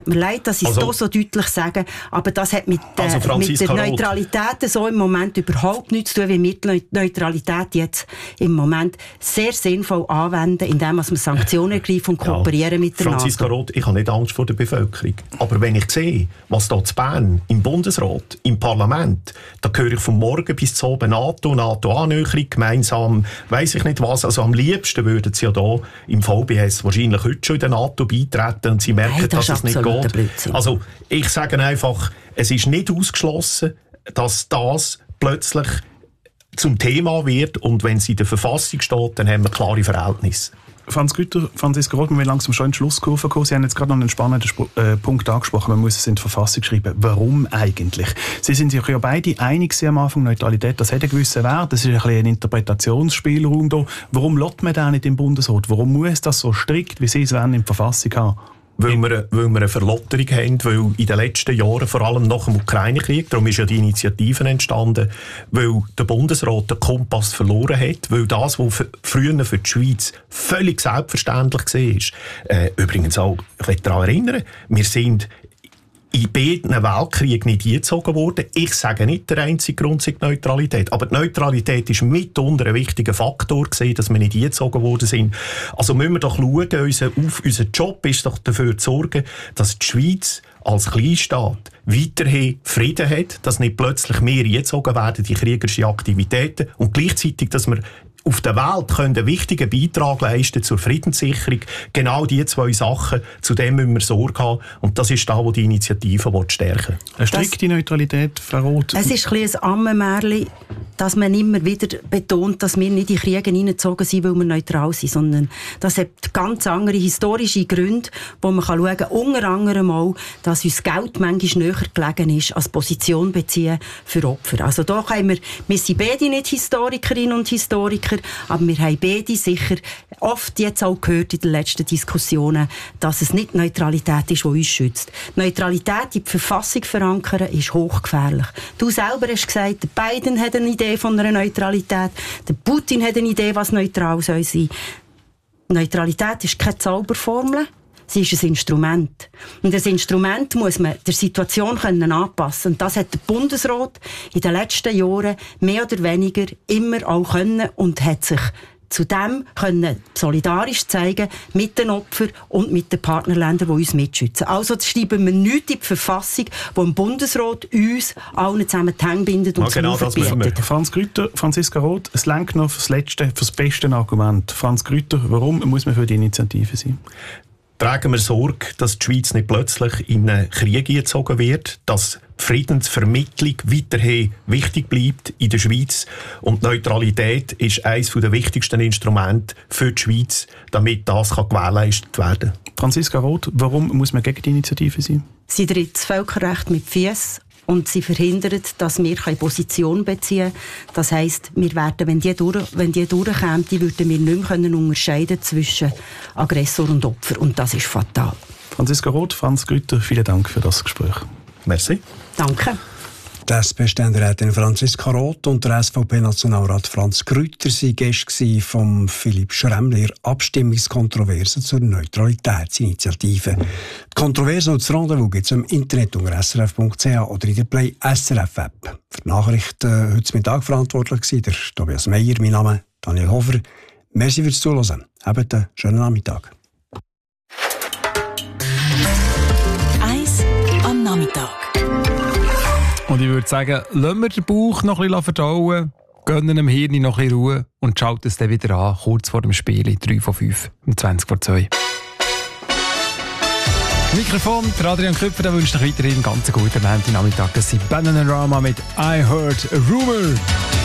Mir leid, dass ich es hier so deutlich sage, aber das hat mit der Neutralität so im Moment überhaupt nichts zu tun, wie wir die Neutralität jetzt im Moment sehr sinnvoll anwenden, indem wir Sanktionen ergreifen und kooperieren mit der Franziska NATO. Roth, ich habe nicht Angst vor der Bevölkerung. Aber wenn ich sehe, was da zu Bern, im Bundesrat, im Parlament, da höre ich von morgen bis zu oben NATO-Annäherung, gemeinsam, weiss ich nicht was, also am liebsten würden sie ja da im VBS wahrscheinlich heute schon in der NATO beitreten und sie merken, dass es nicht geht. Also ich sage einfach, es ist nicht ausgeschlossen, dass das plötzlich zum Thema wird und wenn es in der Verfassung steht, dann haben wir klare Verhältnisse. Franz Grütter, Franziska Roth, wir wollen langsam schon in die Schlusskurve kommen. Sie haben jetzt gerade noch einen spannenden Punkt angesprochen, man muss es in die Verfassung schreiben. Warum eigentlich? Sie sind sich ja beide einig am Anfang, Neutralität, das hat einen gewissen Wert, das ist ein bisschen ein Interpretationsspielraum da. Warum lässt man den nicht im Bundesrat? Warum muss das so strikt, wie Sie es wollen, in der Verfassung haben? Weil wir eine Verlotterung haben, weil in den letzten Jahren, vor allem nach dem Ukraine-Krieg, darum ist ja die Initiative entstanden, weil der Bundesrat den Kompass verloren hat, weil das, was früher für die Schweiz völlig selbstverständlich war, übrigens auch, ich will daran erinnern, wir sind in beiden Weltkriegen nicht eingezogen worden. Ich sage nicht, der einzige Grund sei die Neutralität. Aber die Neutralität ist mitunter ein wichtiger Faktor gewesen, dass wir nicht eingezogen worden sind. Also müssen wir doch schauen, unser Job ist doch dafür zu sorgen, dass die Schweiz als Kleinstaat weiterhin Frieden hat, dass nicht plötzlich mehr eingezogen werden, die kriegerischen Aktivitäten, und gleichzeitig, dass wir auf der Welt können einen wichtigen Beitrag leisten zur Friedenssicherung. Genau diese zwei Sachen, zu dem müssen wir Sorge haben. Und das ist da, wo die Initiative stärken will. Eine strikte Neutralität, Frau Roth? Es ist ein bisschen ein Ammenmärchen, dass man immer wieder betont, dass wir nicht in Kriege hineingezogen sind, weil wir neutral sind, sondern das hat ganz andere historische Gründe, wo man schauen kann, unter anderem auch, dass uns Geld manchmal näher gelegen ist, als Position beziehen für Opfer. Also da können wir sind beide nicht Historikerinnen und Historiker, aber wir haben beide sicher oft jetzt auch gehört in den letzten Diskussionen, dass es nicht Neutralität ist, die uns schützt. Neutralität in die Verfassung verankern ist hochgefährlich. Du selber hast gesagt, der Biden hat eine Idee von einer Neutralität, der Putin hat eine Idee, was neutral soll sein. Neutralität ist keine Zauberformel. Sie ist ein Instrument. Und das Instrument muss man der Situation anpassen. Und das hat der Bundesrat in den letzten Jahren mehr oder weniger immer auch können und hat sich zudem können solidarisch zeigen mit den Opfern und mit den Partnerländern, die uns mitschützen. Also schreiben wir nichts in die Verfassung, wo im Bundesrat uns allen zusammen die Hände bindet und genau das verbietet. Franz Grütter, Franziska Roth, es lenkt noch fürs letzte, fürs beste Argument. Franz Grütter, warum muss man für die Initiative sein? Tragen wir Sorge, dass die Schweiz nicht plötzlich in einen Krieg gezogen wird, dass die Friedensvermittlung weiterhin wichtig bleibt in der Schweiz. Und Neutralität ist eines der wichtigsten Instrumente für die Schweiz, damit das gewährleistet werden kann. Franziska Roth, warum muss man gegen die Initiative sein? Sie tritt das Völkerrecht mit Füssen und sie verhindert, dass wir Position beziehen können. Das heisst, wir werden, wenn die durchkämen, würden wir nicht mehr unterscheiden zwischen Aggressor und Opfer. Und das ist fatal. Franziska Roth, Franz Grütter, vielen Dank für das Gespräch. Merci. Danke. Die SP-Ständerätin Franziska Roth und der SVP-Nationalrat Franz Grütter waren Gäste von Philipp Schremli Abstimmungskontroverse zur Neutralitätsinitiative. Die Kontroverse und das Rendezvous gibt es im Internet unter srf.ch oder in der Play SRF-App. Für die Nachrichten heute Mittag verantwortlich war der Tobias Meyer, mein Name Daniel Hofer. Merci fürs Zuhören. Habt einen schönen Nachmittag. Eins am Nachmittag. Und ich würde sagen, lassen wir den Bauch noch ein bisschen verdauen, gönnen dem Hirn noch ein bisschen Ruhe und schalten es dann wieder an, kurz vor dem Spiel, 3 von 5, um 20 vor 2. Mikrofon, der Adrian Köpfer, der wünscht euch weiterhin einen ganz guten Nachmittag. Das ist Bananarama mit I Heard a Rumor.